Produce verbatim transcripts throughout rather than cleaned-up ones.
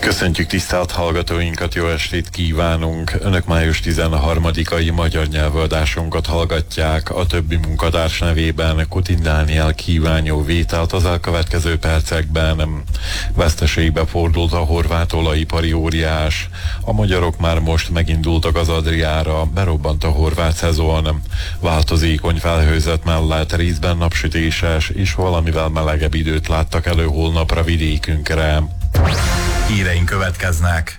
Köszöntjük tisztelt hallgatóinkat, jó estét kívánunk! Önök május tizenharmadikai magyar nyelvöldásunkat hallgatják. A többi munkatárs nevében Kutin Dániel kíván jó vételt az elkövetkező percekben. Veszteségbe fordult a horvát olajipari óriás. A magyarok már most megindultak az Adriára, berobbant a horvát szezon. Változékony felhőzet mellett részben napsütéses és valamivel melegebb időt láttak elő holnapra vidékünkre. Híreink következnek.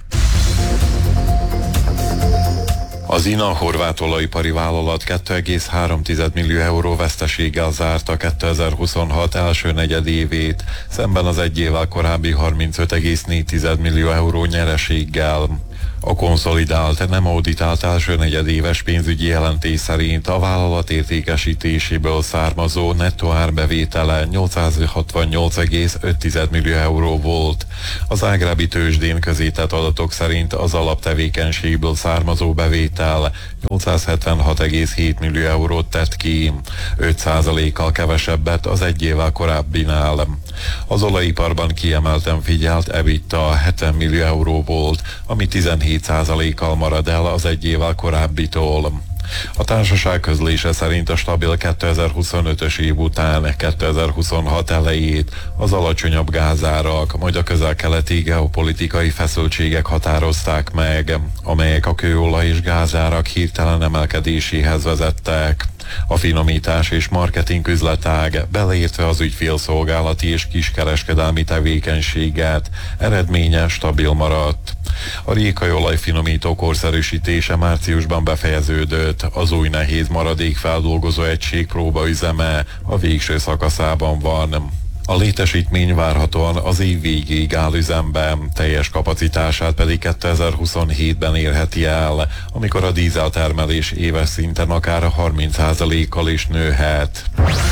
Az i en á horvát olajipari vállalat két egész három millió euró veszteséggel zárta kétezer-huszonhat első negyedévét, szemben az egy évvel korábbi harmincöt egész négy millió euró nyereséggel. A konszolidált, nem auditált első negyedéves pénzügyi jelentés szerint a vállalat értékesítéséből származó nettó árbevétele nyolcszázhatvannyolc egész öt millió euró volt. Az zágrábi tőzsdén közétett adatok szerint az alaptevékenységből származó bevétel nyolcszázhetvenhat egész hét millió eurót tett ki, öt százalékkal kevesebbet az egy évvel korábbinál. Az olajiparban kiemelten figyelt EBITDA hetven millió euró volt, ami tizenhét százalékkal marad el az egy évvel korábbitól. A társaság közlése szerint a stabil kétezer-huszonötös év után kétezer-huszonhat elejét az alacsonyabb gázárak, majd a közel-keleti geopolitikai feszültségek határozták meg, amelyek a kőolaj és gázárak hirtelen emelkedéséhez vezettek. A finomítás és marketing üzletág, beleértve az ügyfélszolgálati és kiskereskedelmi tevékenységet, eredménye stabil maradt. A rékai olajfinomító korszerűsítése márciusban befejeződött, az új nehéz maradék feldolgozó egység próbaüzeme a végső szakaszában van. A létesítmény várhatóan az év végéig áll üzemben, teljes kapacitását pedig kétezer-huszonhétben érheti el, amikor a dízeltermelés éves szinten akár harminc százalékkal is nőhet.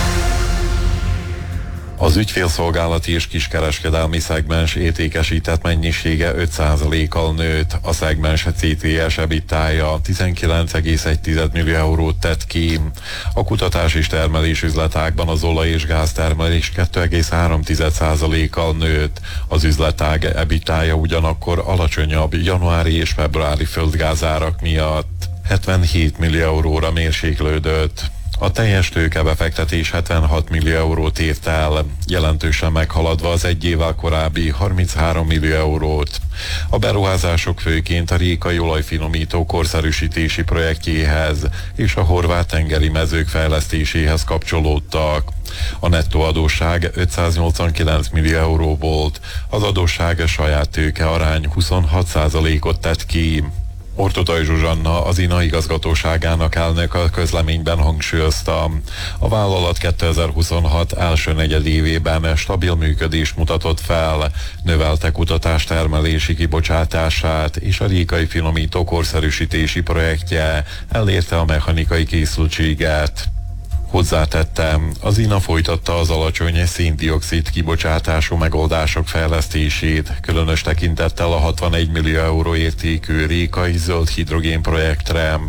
Az ügyfélszolgálati és kiskereskedelmi szegmens értékesített mennyisége öt százalékkal nőtt, a szegmens cé té es EBITDA-ja tizenkilenc egész egy millió eurót tett ki. A kutatás és termelés üzletágban az olaj- és gáztermelés két egész három százalékkal nőtt, az üzletág EBITDA-ja ugyanakkor alacsonyabb januári és februári földgázárak miatt hetvenhét millió euróra mérséklődött. A teljes tőkebefektetés hetvenhat millió eurót ért el, jelentősen meghaladva az egy évvel korábbi harminchárom millió eurót. A beruházások főként a rékai olajfinomító korszerűsítési projektjéhez és a horvát tengeri mezők fejlesztéséhez kapcsolódtak. A nettó adósság ötszáznyolcvankilenc millió euró volt, az adósság saját tőke arány huszonhat százalékot tett ki. Ortodai Zsuzsanna, az i en á igazgatóságának elnök a közleményben hangsúlyozta. A vállalat kétezer-huszonhat első negyedévében stabil működést mutatott fel, növelte kutatás-termelési kibocsátását, és a rékai finomító korszerűsítési projektje elérte a mechanikai készültséget. Hozzátettem, az i en á folytatta az alacsony szén-dioxid kibocsátású megoldások fejlesztését, különös tekintettel a hatvanegy millió euró értékű rékai zöld hidrogén projektre.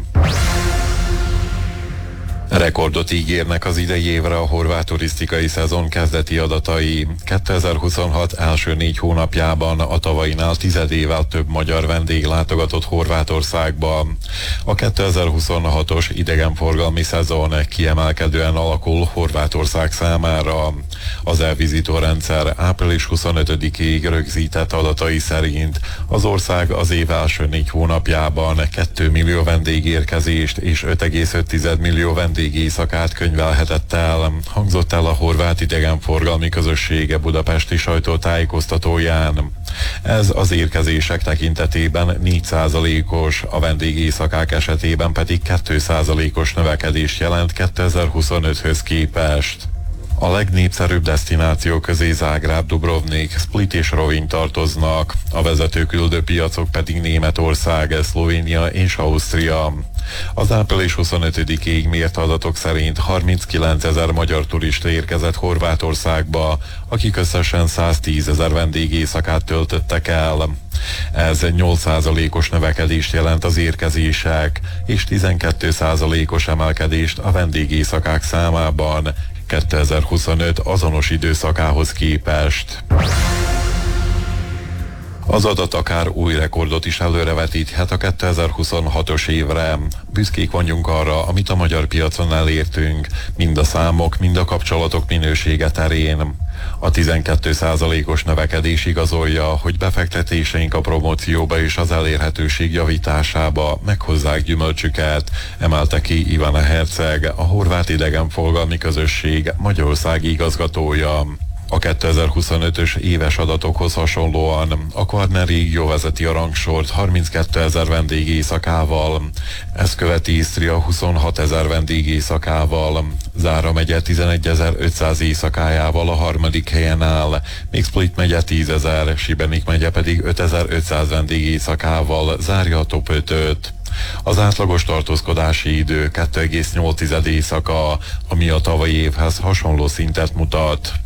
Rekordot ígérnek az idei évre a horvát turisztikai szezon kezdeti adatai. kétezer-huszonhat első négy hónapjában a tavainál tizedével több magyar vendég látogatott Horvátországba. A kétezer-huszonhatos idegenforgalmi szezon kiemelkedően alakul Horvátország számára. Az e-vizitó rendszer április huszonötödikéig rögzített adatai szerint az ország az év első négy hónapjában két millió vendégérkezést és öt egész öt millió vendég éjszakát könyvelhetett el, hangzott el a horvát idegenforgalmi közössége budapesti sajtótájékoztatóján. Ez az érkezések tekintetében négy százalékos, a vendégéjszakák esetében pedig két százalékos növekedést jelent kétezer-huszonöthöz képest. A legnépszerűbb desztináció közé Zágráb, Dubrovnik, Split és Rovinj tartoznak, a vezető küldőpiacok pedig Németország, Szlovénia és Ausztria. Az április huszonötödikéig mért adatok szerint harminckilencezer magyar turista érkezett Horvátországba, akik összesen száztízezer vendégéjszakát töltöttek el. Ez nyolc százalékos növekedést jelent az érkezések, és tizenkét százalékos emelkedést a vendégéjszakák számában kétezer-huszonöt azonos időszakához képest. Az adat akár új rekordot is előrevetíthet a kétezer-huszonhatos évre. Büszkék vagyunk arra, amit a magyar piacon elértünk, mind a számok, mind a kapcsolatok minősége terén. A tizenkét százalékos növekedés igazolja, hogy befektetéseink a promócióba és az elérhetőség javításába meghozzák gyümölcsüket, emelte ki Ivana Herceg, a Horvát Idegenforgalmi Közösség magyarországi igazgatója. A kétezer-huszonötös éves adatokhoz hasonlóan a Kvarner régió vezeti a rangsort harminckétezer vendég éjszakával, ezt követi Isztria huszonhatezer vendég éjszakával, Zára megye tizenegyezer-ötszáz éjszakájával a harmadik helyen áll, míg Split megye tízezer, Šibenik megye pedig ötezer-ötszáz vendég éjszakával zárja a top ötöt. Az átlagos tartózkodási idő két egész nyolc éjszaka, ami a tavalyi évhez hasonló szintet mutat.